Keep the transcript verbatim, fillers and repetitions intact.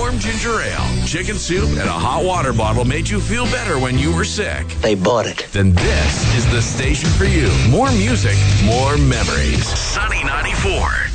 warm ginger ale, chicken soup, and a hot water bottle made you feel better when you were sick, They bought it. then this is the station for you. More music, more memories. Sunny ninety-four.